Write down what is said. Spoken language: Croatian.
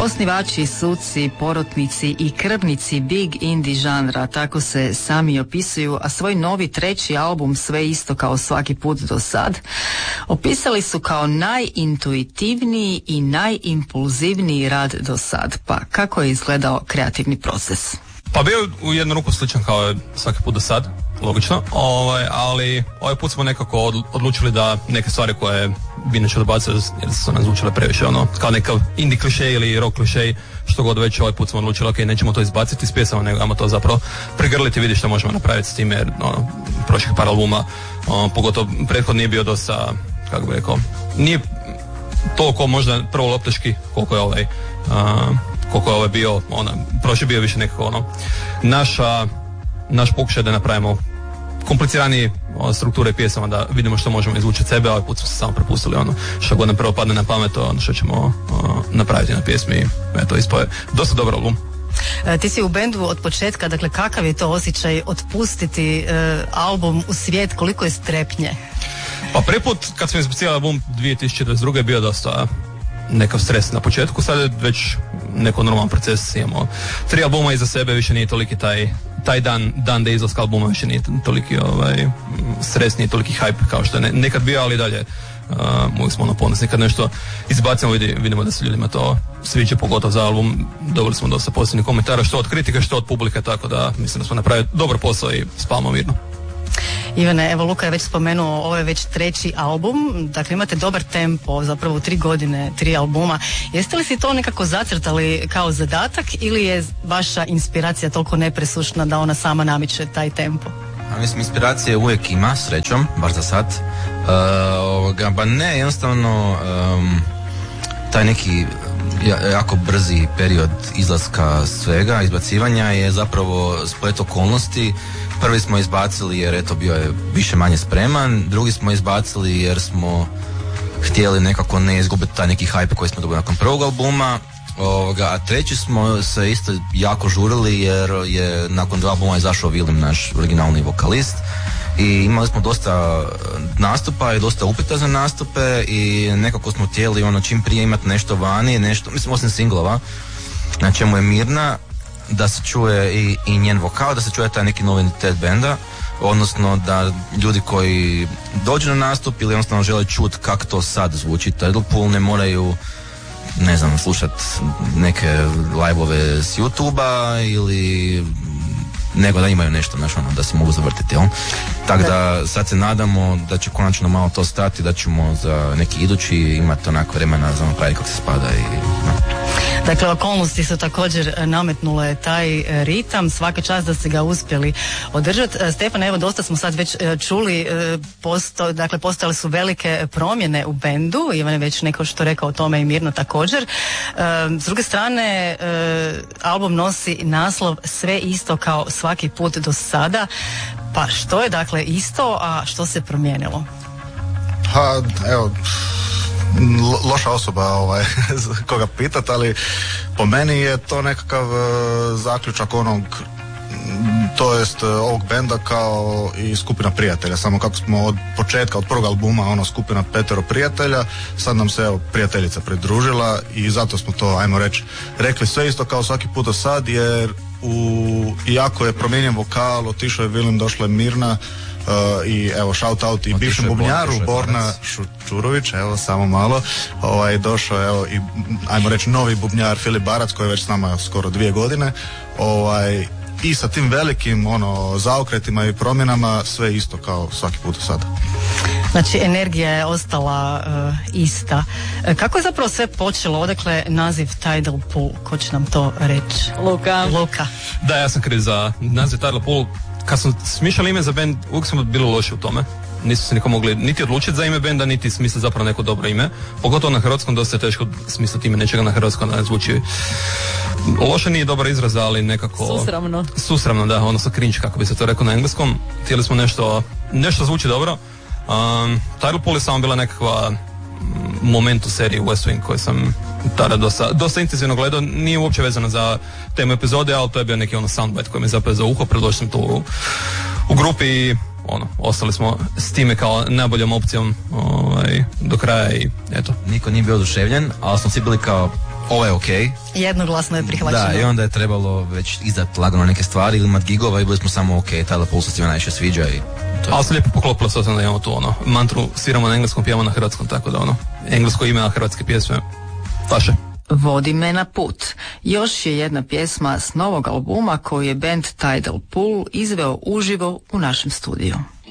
Osnivači, suci, porotnici i krvnici big indie žanra, tako se sami opisuju, a svoj novi treći album Sve isto kao svaki put do sad opisali su kao najintuitivniji i najimpulzivniji rad do sad. Pa kako je izgledao kreativni proces? Pa bio u jednu ruku sličan kao svaki put do sad, logično, ali ovaj put smo nekako odlučili da neke stvari koje bi inače dobacili jer su nam zvučile previše kao nekav indie klišej ili rock klišej, što god već, ovaj put smo odlučili ok, nećemo to izbaciti iz pjesama, nego ajmo to zapravo pregrliti, vidjeti što možemo napraviti s time, jer prošlih par albuma, pogotovo prethodni je bio dosta, kako bih rekao, nije toliko možda prvo lopteški koliko je ovaj bio, prošli bio više nekako naš pokušaj da napravimo kompliciranije strukture pjesama, da vidimo što možemo izvući od sebe, a ovaj put smo se samo prepustili što god nam prvo padne na pamet, što ćemo napraviti na pjesmi. Eto, ispao je dosta dobar album. Ti si u bendu od početka, dakle kakav je to osjećaj otpustiti album u svijet, koliko je strepnje? Pa prvi put kad smo izbacili album 2022. je bio dosta nekav stres na početku, sad je već neko normalan proces, imamo 3 albuma iza sebe, više nije toliki taj dan da izlaska albuma više nije toliki stres, nije toliki hype kao što je nekad bio, ali dalje uvijek smo ponosni kad nešto izbacimo, vidimo da se ljudima to sviđa, pogotovo za album. Dobili smo dosta pozitivnih komentara, što od kritika, što od publike, tako da mislim da smo napravili dobar posao i spavamo mirno. Ivane, evo Luka je već spomenuo, ovo je već 3. album, dakle imate dobar tempo, zapravo 3 godine, 3 albuma. Jeste li si to nekako zacrtali kao zadatak ili je vaša inspiracija toliko nepresušna da ona sama namiče taj tempo? Mislim, inspiracije uvijek ima, srećom, bar za sad. Ba ne, jednostavno taj neki jako brzi period izlaska svega, izbacivanja je zapravo splet okolnosti. Prvi smo izbacili jer eto bio je više manje spreman, drugi smo izbacili jer smo htjeli nekako ne izgubiti taj neki hype koji smo dobili nakon prvog albuma, a treći smo se isto jako žurili jer je nakon 2 albuma izašao Vilim, naš originalni vokalist, i imali smo dosta nastupa i dosta upita za nastupe i nekako smo htjeli čim prije imati nešto vani, mislim osim singlova na čemu je Mirna, da se čuje i njen vokal, da se čuje taj neki novi identitet benda, odnosno da ljudi koji dođu na nastup ili jednostavno žele čuti kako to sad zvuči Tadpool, ne moraju slušati neke live-ove s YouTube-a ili nego da imaju nešto da se mogu zavrtiti, tako da sad se nadamo da će konačno malo to stati, da ćemo za neki idući imati onako vremena za napraviti kako se spada Dakle, okolnosti su također nametnule taj ritam, svaka čast da ste ga uspjeli održati. Stefan, evo dosta smo sad već čuli, postojale su velike promjene u bendu, Ivan je već neko što rekao o tome i Mirno također. S druge strane, album nosi naslov Sve isto kao svaki put do sada, pa što je dakle isto, a što se promijenilo? Pa, evo, loša osoba koga pitat, ali po meni je to nekakav zaključak to jest ovog benda kao i skupina prijatelja, samo kako smo od početka, od prvog albuma skupina 5 prijatelja, sad nam se prijateljica pridružila i zato smo to, ajmo reći, rekli sve isto kao svaki put do sad, jer iako je promijenjen vokal, otišao je Vilim, došla je Mirna, i evo shout out i bivšem bubnjaru Borna Šučurović, evo samo malo, došao je evo i ajmo reći novi bubnjar Filip Barac koji je već s nama skoro 2 godine, i sa tim velikim zaokretima i promjenama sve isto kao svaki put do sada. Znači energija je ostala ista. Kako je zapravo sve počelo? Odakle naziv Tadpool? Ko će nam to reći? Luka. Da, ja sam kriv za naziv Tadpool. Kad smo smišljali ime za band, uvijek smo bili loši u tome. Nismo se niko mogli niti odlučiti za ime benda, niti smisliti zapravo neko dobro ime. Pogotovo na hrvatskom dosta je teško smisliti ime nečega na hrvatskom, da ne zvuči loše, nije dobar izraz, ali nekako susramno, da, odnosno cringe, kako bi se to rekao na engleskom. Htjeli smo nešto zvuči dobro. Tadpool je samo bila nekakva moment u seriji West Wing koji sam tada dosta intenzivno gledao, nije uopće vezano za temu epizode, ali to je bio neki soundbite koji me zapeo za uho, predložio sam to u grupi i ostali smo s time kao najboljom opcijom do kraja i eto. Niko nije bio oduševljen, ali smo svi bili kao ovo je okej. Jednoglasno je prihvaćeno. Da, i onda je trebalo već izdati lagano neke stvari ili imat gigova i bili smo samo okej, Tyler Pulse svima najviše sviđa i to je. Ali se lijepo poklopilo s da imamo tu mantru, sviramo na engleskom, pijamo na hrvatskom, tako da englesko ime, a hrvatske pjesme taše. Vodi me na put. Još je jedna pjesma s novog albuma koju je band Tidal Pool izveo uživo u našem studiju.